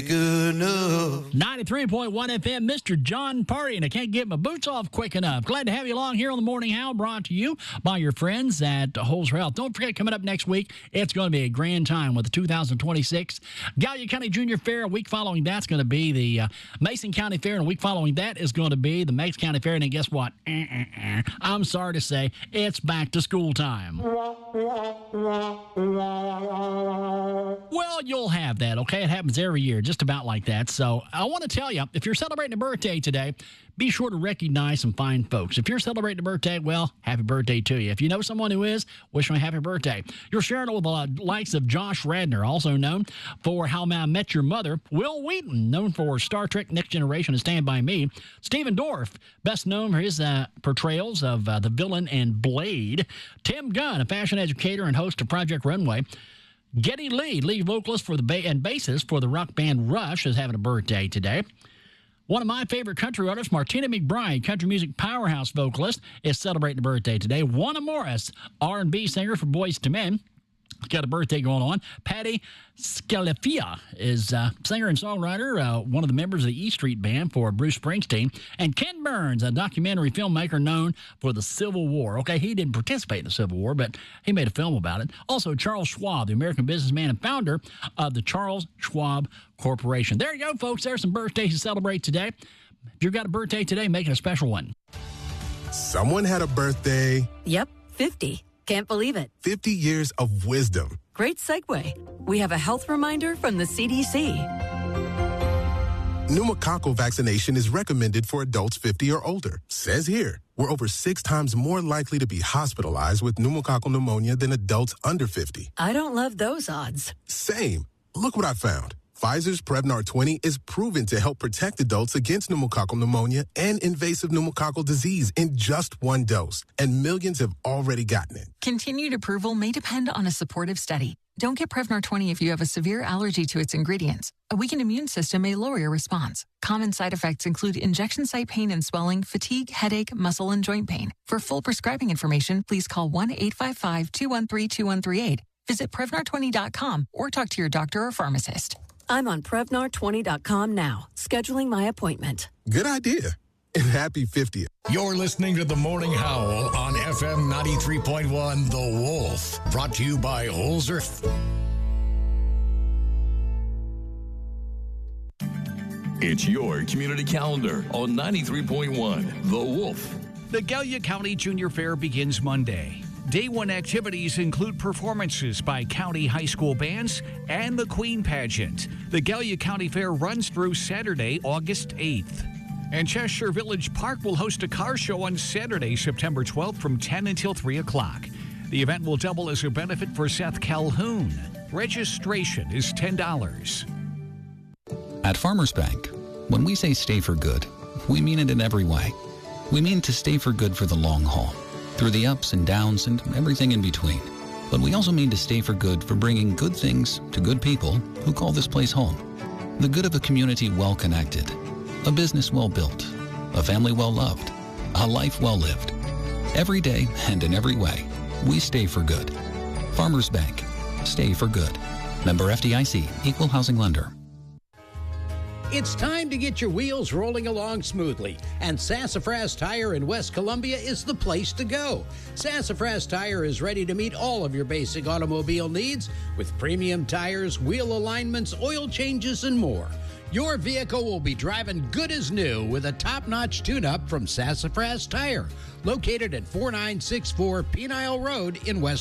Good enough. 93.1 FM, Mr. John Party, and I can't get my boots off quick enough. Glad to have you along here on the Morning Howl, brought to you by your friends at Holzer Health. Don't forget, coming up next week, it's going to be a grand time with the 2026 Gallia County Junior Fair. A week following that's going to be the Mason County Fair, and a week following that is going to be the Meigs County Fair. And then guess what? I'm sorry to say, it's back to school time. Well, you'll have that, okay? It happens every year, just about like that. So I want to tell you, if you're celebrating a birthday today, be sure to recognize some fine folks. If you're celebrating a birthday, well, happy birthday to you. If you know someone who is, wish them a happy birthday. You're sharing it with the likes of Josh Radnor, also known for How I Met Your Mother. Will Wheaton, known for Star Trek Next Generation and Stand By Me. Stephen Dorff, best known for his portrayals of the villain in Blade. Tim Gunn, a fashion educator and host of Project Runway. Geddy Lee, lead vocalist for and bassist for the rock band Rush, is having a birthday today. One of my favorite country artists, Martina McBride, country music powerhouse vocalist, is celebrating a birthday today. Wanda Morris, R&B singer for Boyz II Men, got a birthday going on. Patti Scalifia is a singer and songwriter, one of the members of the E Street Band for Bruce Springsteen. And Ken Burns, a documentary filmmaker known for the Civil War. Okay, he didn't participate in the Civil War, but he made a film about it. Also, Charles Schwab, the American businessman and founder of the Charles Schwab Corporation. There you go, folks. There's some birthdays to celebrate today. If you've got a birthday today, make it a special one. Someone had a birthday. Yep, 50. Can't believe it. 50 years of wisdom. Great segue. We have a health reminder from the CDC. Pneumococcal vaccination is recommended for adults 50 or older. Says here, we're over 6 times more likely to be hospitalized with pneumococcal pneumonia than adults under 50. I don't love those odds. Same. Look what I found. Pfizer's Prevnar 20 is proven to help protect adults against pneumococcal pneumonia and invasive pneumococcal disease in just 1 dose, and millions have already gotten it. Continued approval may depend on a supportive study. Don't get Prevnar 20 if you have a severe allergy to its ingredients. A weakened immune system may lower your response. Common side effects include injection site pain and swelling, fatigue, headache, muscle, and joint pain. For full prescribing information, please call 1-855-213-2138. Visit Prevnar20.com or talk to your doctor or pharmacist. I'm on Prevnar20.com now, scheduling my appointment. Good idea. And happy 50th. You're listening to The Morning Howl on FM 93.1 The Wolf. Brought to you by Holzer. It's your community calendar on 93.1 The Wolf. The Gallia County Junior Fair begins Monday. Day one activities include performances by county high school bands and the Queen Pageant. The Gallia County Fair runs through Saturday, August 8th. And Cheshire Village Park will host a car show on Saturday, September 12th from 10 until 3 o'clock. The event will double as a benefit for Seth Calhoun. Registration is $10. At Farmers Bank, when we say stay for good, we mean it in every way. We mean to stay for good for the long haul, through the ups and downs and everything in between. But we also mean to stay for good for bringing good things to good people who call this place home. The good of a community well connected, a business well built, a family well loved, a life well lived. Every day and in every way, we stay for good. Farmers Bank. Stay for good. Member FDIC, Equal Housing Lender. It's time to get your wheels rolling along smoothly, and Sassafras Tire in West Columbia is the place to go. Sassafras Tire is ready to meet all of your basic automobile needs with premium tires, wheel alignments, oil changes, and more. Your vehicle will be driving good as new with a top-notch tune-up from Sassafras Tire, located at 4964 Penile Road in West